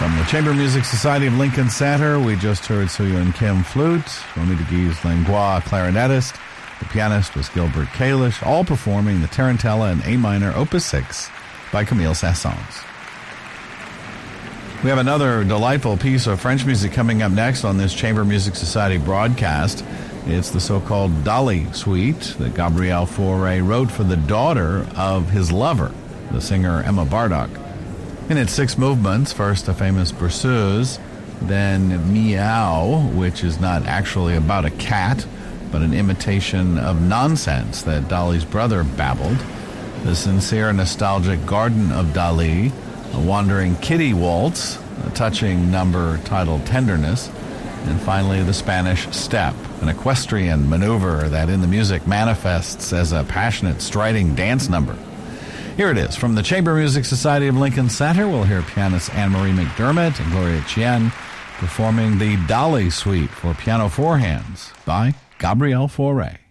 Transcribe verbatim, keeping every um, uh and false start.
From the Chamber Music Society of Lincoln Center, we just heard Soo-Yun Kim, flute, Romy de Guise Langlois, clarinetist. The pianist was Gilbert Kalish, all performing the Tarantella in A minor, Opus six, by Camille Saint-Saëns. We have another delightful piece of French music coming up next on this Chamber Music Society broadcast. It's the so-called Dali Suite that Gabriel Fauré wrote for the daughter of his lover, the singer Emma Bardock. In its six movements, first a famous berceuse, then Meow, which is not actually about a cat, but an imitation of nonsense that Dali's brother babbled, the sincere nostalgic Garden of Dali, a wandering kitty waltz, a touching number titled Tenderness, and finally the Spanish Step, an equestrian maneuver that in the music manifests as a passionate, striding dance number. Here it is. From the Chamber Music Society of Lincoln Center, we'll hear pianist Anne-Marie McDermott and Gloria Chien performing the Dali Suite for piano four hands by Gabriel Fauré.